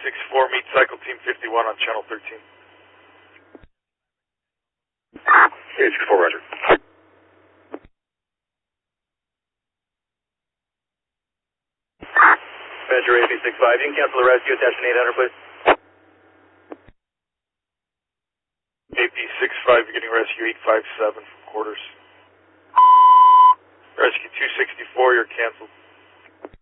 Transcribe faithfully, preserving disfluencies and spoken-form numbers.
six four, meet Cycle Team fifty-one on Channel thirteen. eight six four, roger. Badger A P six five, you can cancel the rescue, attention eight hundred, please. A P six five, you're getting rescue eight five seven from quarters. Rescue two sixty-four, you're canceled.